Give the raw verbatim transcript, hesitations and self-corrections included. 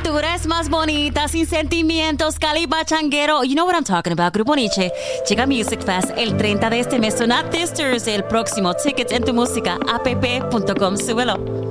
Tú eres más bonita, sin sentimientos, Caliba Changuero. You know what I'm talking about. Grupo Nietzsche. Llega Music Fest el treinta de este mes. So not this Thursday, el próximo. Tickets en tu música. app punto com. Súbelo.